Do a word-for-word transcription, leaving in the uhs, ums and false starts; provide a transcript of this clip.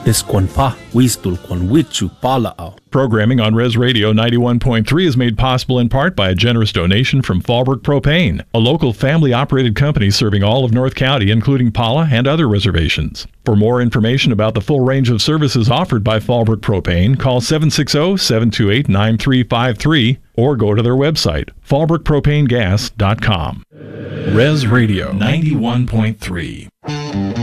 Desquanpa, Wistul, Wichu, Pala'au. Programming on Res Radio ninety-one point three is made possible in part by a generous donation from Fallbrook Propane, a local family-operated company serving all of North County, including Pala and other reservations. For more information about the full range of services offered by Fallbrook Propane, call seven six zero, seven two eight, nine three five three or go to their website, fallbrook propane gas dot com. Res Radio ninety-one point three.